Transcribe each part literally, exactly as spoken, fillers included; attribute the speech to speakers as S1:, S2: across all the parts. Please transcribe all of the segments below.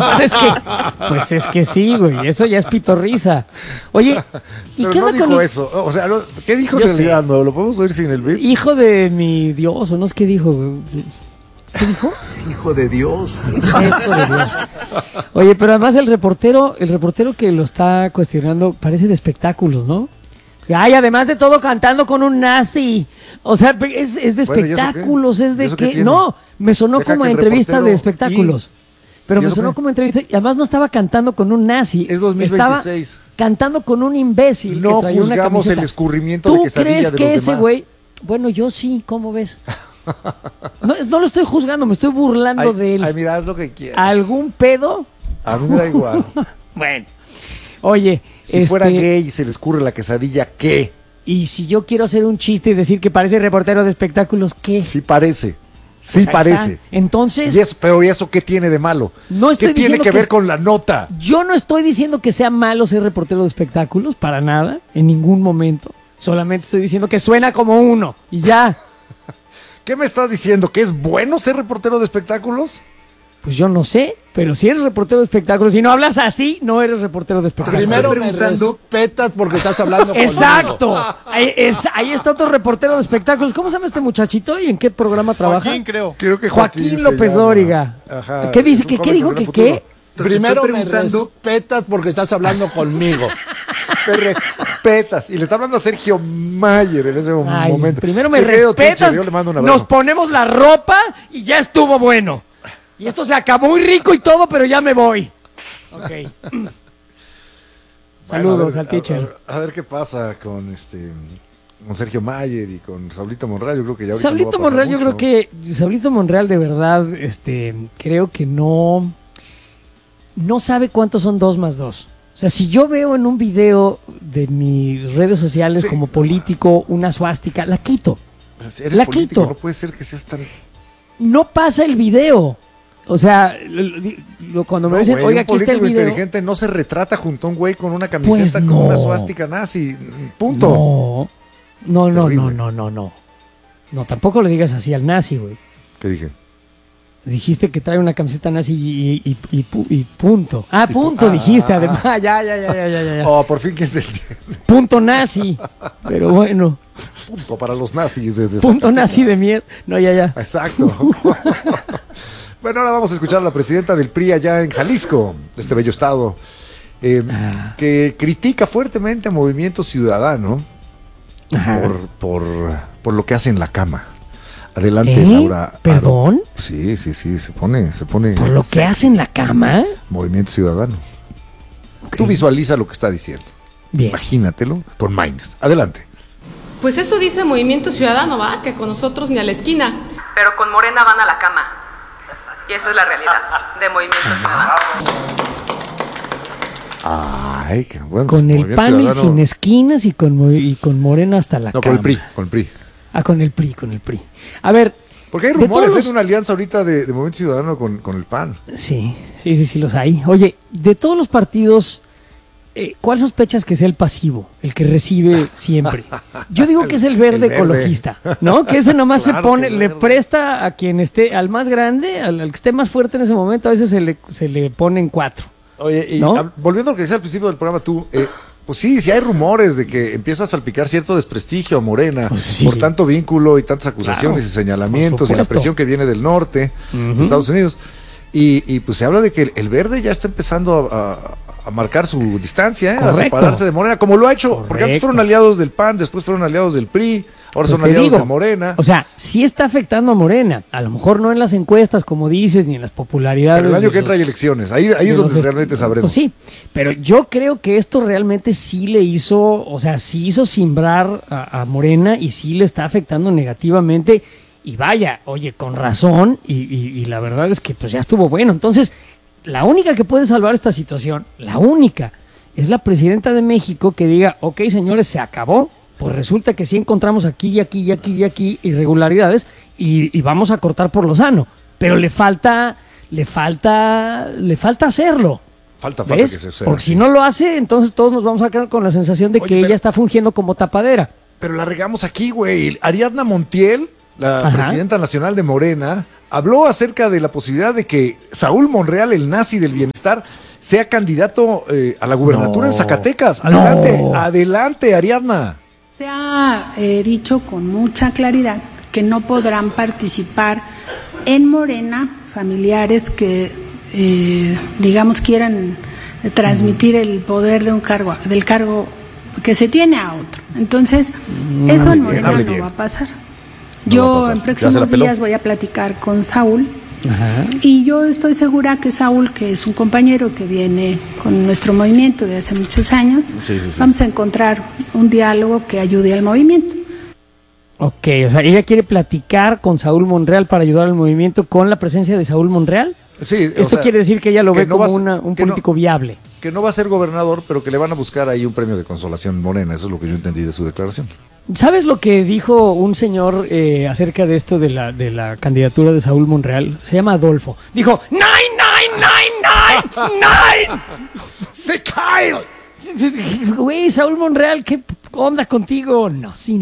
S1: Pues es que, pues es que sí, güey, eso ya es pitorrisa. Oye, ¿y
S2: Pero
S1: qué
S2: no
S1: onda
S2: dijo
S1: con
S2: eso, o sea, no, ¿qué dijo
S1: Yo
S2: en realidad?
S1: sé.
S2: ¿No lo podemos oír sin el beat?
S1: hijo de mi Dios, o no es que dijo, güey? ¿Qué dijo?
S3: Hijo de Dios.
S1: Hijo de Dios. Oye, pero además el reportero, el reportero que lo está cuestionando parece de espectáculos, ¿no? Ay, además de todo cantando con un nazi. O sea, es, es de
S2: Bueno, ¿y eso qué?
S1: espectáculos, es
S2: ¿Y
S1: de
S2: eso qué
S1: que...
S2: tiene?
S1: No, me sonó
S2: Deja
S1: como
S2: que el
S1: entrevista
S2: reportero-
S1: de espectáculos. Pero
S2: ¿Y
S1: me
S2: eso
S1: sonó
S2: qué?
S1: como entrevista y además no estaba cantando con un nazi.
S2: Es dos mil veintiséis.
S1: Estaba cantando con un imbécil
S2: No
S1: que traía una
S2: juzgamos
S1: camiseta.
S2: el escurrimiento de
S1: ¿Tú
S2: quesadilla
S1: crees
S2: de
S1: que
S2: los
S1: ese
S2: demás?
S1: güey... Bueno, yo sí, ¿cómo ves? No, no lo estoy juzgando, me estoy burlando
S2: Ay,
S1: de él.
S2: ay, mira, haz lo que quieras.
S1: ¿Algún pedo?
S2: A mí me da igual.
S1: Bueno. Oye,
S2: Si
S1: este,
S2: fuera gay y se le escurre la quesadilla, ¿qué?
S1: y si yo quiero hacer un chiste y decir que parece reportero de espectáculos, ¿qué?
S2: Sí parece. Sí
S1: Pues ahí
S2: parece.
S1: está. Entonces,
S2: Y eso, pero ¿y eso qué tiene de malo?
S1: No estoy
S2: ¿Qué tiene
S1: diciendo
S2: que
S1: que
S2: ver
S1: es-
S2: con la nota?
S1: yo no estoy diciendo que sea malo ser reportero de espectáculos, para nada, en ningún momento. Solamente estoy diciendo que suena como uno, y ya.
S2: ¿Qué me estás diciendo? ¿Que es bueno ser reportero de espectáculos?
S1: Pues yo no sé, pero si eres reportero de espectáculos y no hablas así, no eres reportero de espectáculos.
S3: Primero me
S4: preguntando-
S3: respetas porque estás hablando conmigo.
S1: Exacto. Ahí, es- ahí está otro reportero de espectáculos. ¿Cómo se llama este muchachito y en qué programa trabaja?
S4: Joaquín, creo.
S2: Creo que
S1: Joaquín,
S2: Joaquín,
S1: López
S2: se llama.
S1: Dóriga.
S2: Ajá.
S1: ¿Qué dice?
S2: Es un
S1: ¿Qué,
S2: joven
S1: qué dijo?
S2: con gran
S1: ¿Que qué?
S2: futuro.
S4: Te
S3: Primero
S4: estoy
S3: me
S4: preguntando-
S3: respetas porque estás hablando conmigo.
S2: Te respetas. Y le está hablando a Sergio Mayer en ese
S1: Ay,
S2: momento.
S1: primero me
S2: Querido
S1: respetas,
S2: teacher, yo le mando un abrazo.
S1: nos ponemos la ropa y ya estuvo bueno. Y esto se acabó muy rico y todo, pero ya me voy. Ok.
S2: Bueno,
S1: Saludos
S2: a ver,
S1: al teacher.
S2: A, ver, a ver qué pasa con este con Sergio Mayer y con Saulito Monreal. Yo creo que ya ahorita no va
S1: Saulito
S2: a pasar
S1: Monreal, yo
S2: mucho.
S1: creo que Saulito Monreal de verdad, este, creo que no, no sabe cuántos son dos más dos. O sea, si yo veo en un video de mis redes sociales
S2: Sí.
S1: como político una suástica, la quito.
S2: Pues eres
S1: la
S2: político,
S1: quito.
S2: No puede ser que seas tan.
S1: No pasa el video. O sea, lo- lo- lo- cuando me
S2: No,
S1: dicen,
S2: güey,
S1: oiga,
S2: un
S1: aquí está el
S2: político
S1: video.
S2: inteligente no se retrata junto a un güey con una camiseta
S1: Pues
S2: con
S1: no.
S2: una suástica nazi. Punto.
S1: No, no, no,
S2: Terrible.
S1: no, no, no, no. No, tampoco le digas así al nazi, güey.
S2: ¿Qué dije?
S1: Dijiste que trae una camiseta nazi y, y, y, y pu- y punto. Ah,
S2: Y pu-
S1: punto,
S2: ah,
S1: dijiste
S2: ah,
S1: además. Ya, ya, ya, ya, ya, ya, ya.
S2: Oh, por fin que entendí.
S1: Punto nazi. Pero bueno,
S2: Punto para los nazis. Desde
S1: punto nazi de mierda. No, ya, ya.
S2: Exacto. Bueno, ahora vamos a escuchar a la presidenta del P R I allá en Jalisco, de este bello estado, eh,
S1: Ah.
S2: que critica fuertemente a Movimiento Ciudadano
S1: Ajá.
S2: por, por, por lo que hace en la cama. Adelante,
S1: ¿Eh?
S2: Laura.
S1: ¿Perdón?
S2: Aro. Sí, sí, sí, se pone, se pone.
S1: ¿Por lo que hace en la cama?
S2: Movimiento Ciudadano.
S1: Ok.
S2: Tú visualiza lo que está diciendo.
S1: Bien.
S2: Imagínatelo con Minds. Adelante.
S5: Pues eso dice Movimiento Ciudadano, ¿va? Que con nosotros ni a la esquina. Pero con Morena van a la cama. Y esa es la realidad de Movimiento Ciudadano.
S2: Ay, qué bueno.
S1: Con el
S2: Movimiento
S1: P A N y
S2: Ciudadano-
S1: sin esquinas y con, Mo- y con Morena hasta la
S2: No,
S1: cama.
S2: con el P R I, con el P R I.
S1: Ah, con el P R I, con el P R I. A ver.
S2: Porque hay
S1: de
S2: rumores
S1: todos
S2: de
S1: los-
S2: una alianza ahorita de, de Movimiento Ciudadano con, con el P A N.
S1: Sí, sí, sí, sí, los hay. Oye, de todos los partidos, eh, ¿cuál sospechas que sea el pasivo, el que recibe siempre? Yo digo que es el verde,
S2: El verde.
S1: ecologista, ¿no? Que ese nomás
S2: Claro
S1: se pone,
S2: que el
S1: le
S2: verde.
S1: presta a quien esté, al más grande, al, al que esté más fuerte en ese momento, a veces se le, se le ponen cuatro.
S2: Oye, y
S1: ¿No?
S2: hab- volviendo a lo que decía al principio del programa tú, eh, pues sí, sí hay rumores de que empieza a salpicar cierto desprestigio a Morena
S1: Pues sí.
S2: por tanto vínculo y tantas acusaciones
S1: Claro,
S2: y señalamientos
S1: por
S2: y la
S1: supuesto.
S2: presión que viene del norte
S1: Ujú.
S2: de Estados Unidos. Y, y, pues se habla de que el, el verde ya está empezando a, a- a marcar su distancia, ¿eh? a
S1: Correcto.
S2: separarse de Morena, como lo ha hecho, porque antes
S1: Correcto.
S2: fueron aliados del P A N, después fueron aliados del P R I, ahora
S1: Pues
S2: son
S1: te
S2: aliados
S1: digo,
S2: de Morena.
S1: O sea, sí está afectando a Morena. A lo mejor no en las encuestas, como dices, ni en las popularidades.
S2: Pero el año
S1: de
S2: que entra hay
S1: los-
S2: elecciones, ahí, ahí
S1: de
S2: es donde
S1: los-
S2: realmente sabremos.
S1: Pues sí, pero yo creo que esto realmente sí le hizo, o sea, sí hizo simbrar a, a Morena y sí le está afectando negativamente. Y vaya, oye, con razón, y, y- y la verdad es que pues ya estuvo bueno. Entonces, la única que puede salvar esta situación, la única, es la presidenta de México que diga, ok, señores, se acabó. Pues resulta que sí encontramos aquí y aquí y aquí y aquí irregularidades y, y vamos a cortar por lo sano. Pero le falta, le falta, le falta hacerlo.
S2: Falta, falta
S1: ¿Ves?
S2: que se sea.
S1: Porque si no lo hace, entonces todos nos vamos a quedar con la sensación de
S2: Oye,
S1: que
S2: pero-
S1: ella está fungiendo como tapadera.
S2: Pero la regamos aquí, güey. Ariadna Montiel, la
S1: Ajá.
S2: presidenta nacional de Morena, habló acerca de la posibilidad de que Saúl Monreal, el nazi del bienestar, sea candidato eh, a la gubernatura
S1: No.
S2: en Zacatecas. Adelante,
S1: No.
S2: adelante, Ariadna.
S4: Se ha eh, dicho con mucha claridad que no podrán participar en Morena familiares que, eh, digamos, quieran transmitir el poder de un cargo, del cargo que se tiene a otro. Entonces, eso
S2: hable
S4: en
S2: bien,
S4: Morena
S2: hable
S4: no
S2: bien.
S4: va a pasar.
S2: No
S4: Yo
S2: va a pasar.
S4: en
S2: ¿Ya se la
S4: próximos
S2: peló?
S4: días voy a platicar con Saúl.
S1: Ajá.
S4: Y yo estoy segura que Saúl, que es un compañero que viene con nuestro movimiento de hace muchos años,
S2: Sí, sí, sí.
S4: vamos a encontrar un diálogo que ayude al movimiento.
S1: Ok, o sea, ella quiere platicar con Saúl Monreal para ayudar al movimiento con la presencia de Saúl Monreal.
S2: Sí, o
S1: Esto
S2: sea,
S1: quiere decir que ella lo
S2: que
S1: ve
S2: no
S1: como
S2: va a-
S1: una- un
S2: que no-
S1: político viable.
S2: Que no va a ser gobernador, pero que le van a buscar ahí un premio de consolación Morena. Eso es lo que yo entendí de su declaración.
S1: ¿Sabes lo que dijo un señor eh, acerca de esto de la, de la candidatura de Saúl Monreal? Se llama Adolfo. Dijo, nine, nine, nine, nine, nine.
S2: ¡Se cae!
S1: Güey, Saúl Monreal, ¿qué onda contigo? Nací,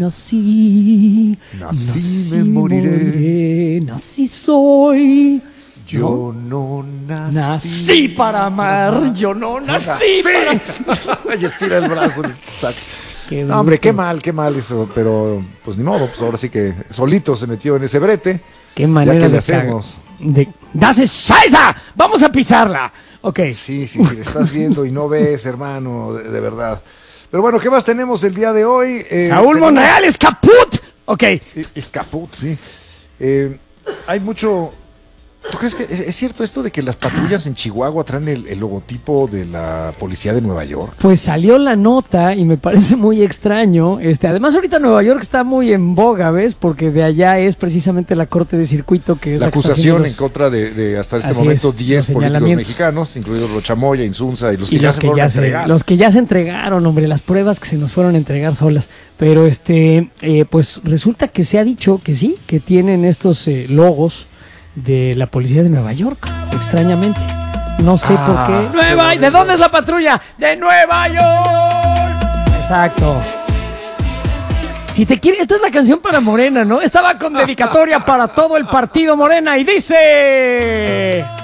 S1: nací.
S2: Nací, me moriré.
S1: Nací soy.
S2: Yo no nací.
S1: Nací para amar. Yo no nací para...
S2: Y estira el brazo. Está-
S1: Qué
S2: No, hombre,
S1: bruto.
S2: qué mal, qué mal eso. Pero, pues ni modo, pues ahora sí que solito se metió en ese brete.
S1: Qué manera
S2: Ya que
S1: de
S2: le hacemos.
S1: cagar. De... ¡Das es Scheiße! ¡Vamos a pisarla! Ok.
S2: Sí, sí, sí, le estás viendo y no ves, hermano, de, de verdad. Pero bueno, ¿qué más tenemos el día de hoy? Eh,
S1: Saúl
S2: tenemos-
S1: Monreal es caput. Ok.
S2: Es caput, sí. Eh, hay mucho... ¿Tú crees que es, es cierto esto de que las patrullas en Chihuahua traen el, el logotipo de la policía de Nueva York?
S1: Pues salió la nota y me parece muy extraño. Este, además ahorita Nueva York está muy en boga, ¿ves? Porque de allá es precisamente la corte de circuito que es
S2: La
S1: la, que está
S2: acusación
S1: haciendo
S2: en
S1: los-
S2: contra de, de hasta este
S1: Así
S2: momento
S1: es,
S2: diez
S1: los
S2: políticos
S1: señalamientos.
S2: mexicanos, incluidos Rochamoya, Insunza y los que
S1: y
S2: ya
S1: los
S2: se
S1: que
S2: fueron a
S1: ya se,
S2: entregar.
S1: los que ya se entregaron, hombre, las pruebas que se nos fueron a entregar solas. Pero este, eh, pues resulta que se ha dicho que sí, que tienen estos eh, logos de la policía de Nueva York, extrañamente. No sé
S2: Ah,
S1: por qué.
S2: qué
S1: Nueva, ¿de
S2: bonito.
S1: dónde es la patrulla? De Nueva York. Exacto. Si te quieres, esta es la canción para Morena, ¿no? Estaba con dedicatoria para todo el partido Morena y dice...